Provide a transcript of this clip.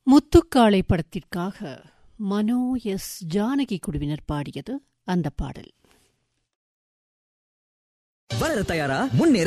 முத்துக்காளை படத்திற்காக மனோ எஸ் ஜானகி குழுவினர் பாடியது அந்த பாடல். வளர தயாரா? முன்னேற